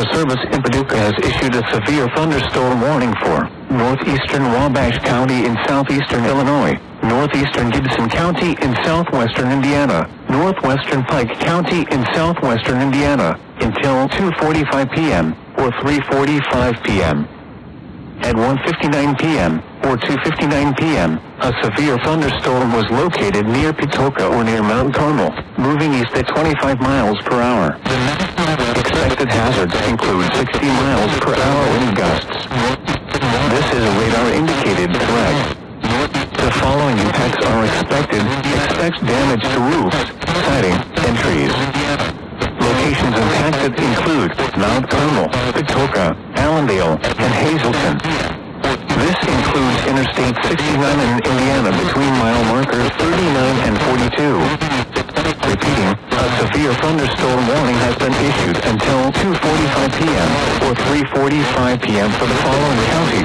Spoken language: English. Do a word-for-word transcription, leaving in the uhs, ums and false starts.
Forest Service in Paducah has issued a severe thunderstorm warning for northeastern Wabash County in southeastern Illinois, northeastern Gibson County in southwestern Indiana, northwestern Pike County in southwestern Indiana, until two forty-five p.m. or three forty-five p.m. At one fifty-nine p.m. or two fifty-nine p.m., a severe thunderstorm was located near Patoka or near Mount Carmel, moving east at twenty-five miles per hour. The expected hazards include sixty miles per hour wind gusts. This is a radar-indicated threat. The following impacts are expected. Expect damage to roofs, siding, and trees. Locations impacted include Mount Carmel, Patoka, Allendale, and Hazleton. This includes Interstate sixty-nine in Indiana between mile markers thirty-nine and forty-two. Repeating, a severe thunderstorm warning has been issued until two forty-five p.m. or three forty-five p.m. for the following counties: